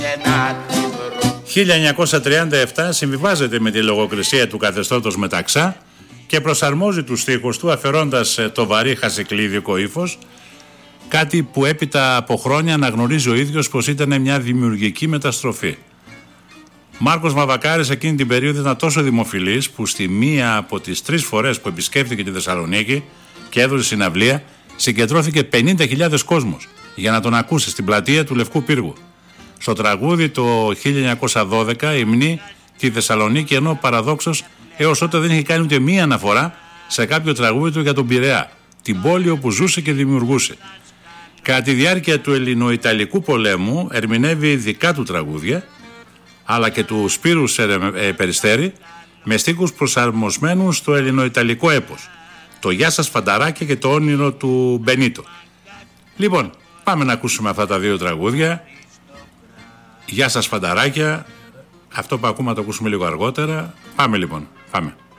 1937 συμβιβάζεται με τη λογοκρισία του καθεστώτος Μεταξά και προσαρμόζει τους στίχους του αφαιρώντας το βαρύ χασικλίδικο ύφος, κάτι που έπειτα από χρόνια αναγνωρίζει ο ίδιος πως ήταν μια δημιουργική μεταστροφή. Μάρκος Μαβακάρης εκείνη την περίοδο ήταν τόσο δημοφιλής που στη μία από τις 3 φορές που επισκέφθηκε τη Θεσσαλονίκη και έδωσε συναυλία συγκεντρώθηκε 50.000 κόσμος για να τον ακούσει στην πλατεία του Λευκού Πύργου. Στο τραγούδι το 1912 υμνεί τη Θεσσαλονίκη, ενώ παραδόξως έως τότε δεν είχε κάνει ούτε μία αναφορά σε κάποιο τραγούδι του για τον Πειραιά, την πόλη όπου ζούσε και δημιουργούσε. Κατά τη διάρκεια του Ελληνοϊταλικού πολέμου ερμηνεύει δικά του τραγούδια, αλλά και του Σπύρου Περιστέρη, με στίχους προσαρμοσμένους στο ελληνοϊταλικό έπος, το «Γεια σας Φανταράκια» και το «Όνειρο του Μπενίτο». Λοιπόν, πάμε να ακούσουμε αυτά τα 2 τραγούδια. «Γεια σας Φανταράκια», αυτό που ακούμε να το ακούσουμε λίγο αργότερα. Πάμε λοιπόν, πάμε.